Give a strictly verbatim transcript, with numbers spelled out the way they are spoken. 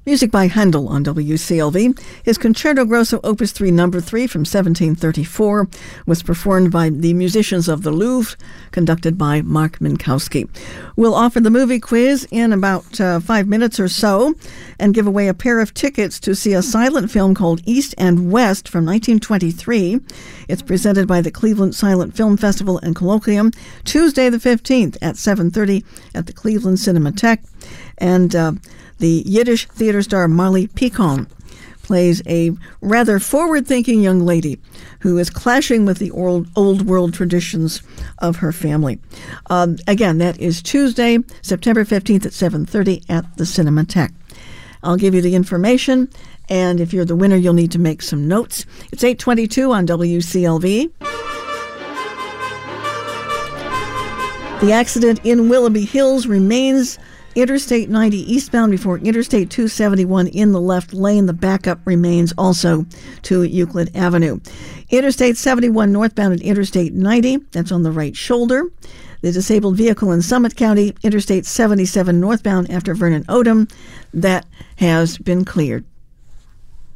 Music by Handel on W C L V. His Concerto Grosso Opus three Number three from seventeen thirty-four was performed by the musicians of the Louvre, conducted by Mark Minkowski. We'll offer the movie quiz in about uh, five minutes or so and give away a pair of tickets to see a silent film called East and West from nineteen twenty-three. It's presented by the Cleveland Silent Film Festival and Colloquium, Tuesday the fifteenth at seven thirty at the Cleveland Cinematheque. And uh, the Yiddish theater star Marley Picon plays a rather forward-thinking young lady who is clashing with the old, old world traditions of her family. Um, again, that is Tuesday, September fifteenth at seven thirty at the Cinematheque. I'll give you the information, and if you're the winner, you'll need to make some notes. It's eight twenty-two on W C L V. The accident in Willoughby Hills remains Interstate ninety eastbound before Interstate two seventy-one in the left lane. The backup remains also to Euclid Avenue. Interstate seventy-one northbound at Interstate ninety, that's on the right shoulder. The disabled vehicle in Summit County, Interstate seventy-seven northbound after Vernon Odom, that has been cleared.